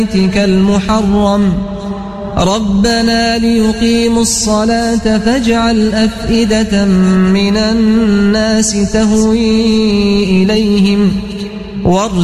بيتك المحرم ربنا ليقيموا الصلاة فاجعل أفئدة من الناس تهوي إليهم